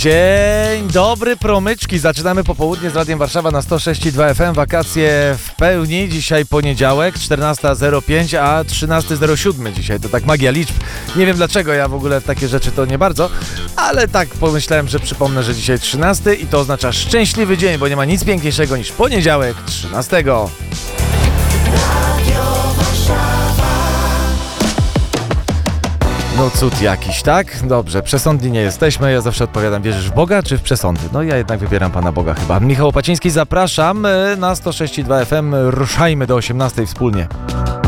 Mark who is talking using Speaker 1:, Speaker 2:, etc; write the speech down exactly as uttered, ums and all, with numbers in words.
Speaker 1: Dzień dobry, promyczki. Zaczynamy popołudnie z Radiem Warszawa na sto sześć i dwa F M. Wakacje w pełni. Dzisiaj poniedziałek, czternasta zero pięć, a trzynasta zero siedem dzisiaj. To tak magia liczb. Nie wiem dlaczego, ja w ogóle w takie rzeczy to nie bardzo, ale tak pomyślałem, że przypomnę, że dzisiaj trzynasty i to oznacza szczęśliwy dzień, bo nie ma nic piękniejszego niż poniedziałek trzynastego. No cud jakiś, tak? Dobrze, przesądni nie jesteśmy, ja zawsze odpowiadam, wierzysz w Boga czy w przesądy? No ja jednak wybieram Pana Boga chyba. Michał Opaciński, zapraszam na sto sześć i dwa F M, ruszajmy do osiemnastej wspólnie.